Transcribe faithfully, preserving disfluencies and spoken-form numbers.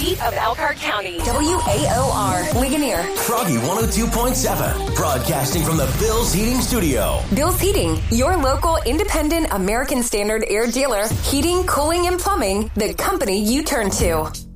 heartbeat of Elkhart County. W A O R, Ligonier. Froggy one oh two point seven, broadcasting from the Bill's Heating Studio. Bill's Heating, your local independent American Standard air dealer. Heating, cooling, and plumbing, the company you turn to.